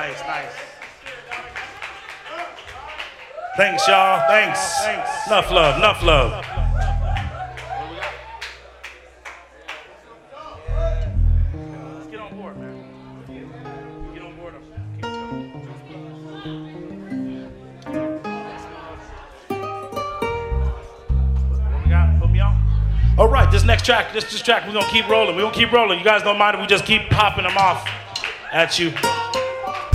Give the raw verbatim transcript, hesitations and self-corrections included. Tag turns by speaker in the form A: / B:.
A: Nice, nice. Thanks, y'all. Thanks. Thanks. Enough love, enough love. Let's get on board, man. Get on board. What we got? Put me on. All right, this next track, this, this track, we're going to keep rolling. We're going to keep rolling. You guys don't mind if we just keep popping them off at you.